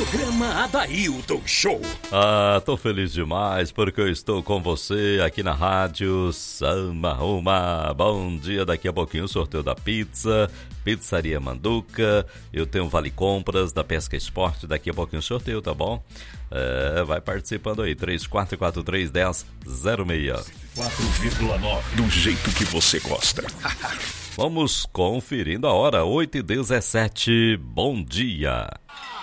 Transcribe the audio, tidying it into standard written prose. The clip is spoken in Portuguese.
Programa Adailton Show. Tô feliz demais porque eu estou com você aqui na rádio Samba. Bom dia, daqui a pouquinho o sorteio da pizza, Pizzaria Manduca. Eu tenho Vale Compras da Pesca Esporte, daqui a pouquinho o sorteio, tá bom? Vai participando aí, 34431006. 4,9 do jeito que você gosta. Vamos conferindo a hora, 8h17. Bom dia.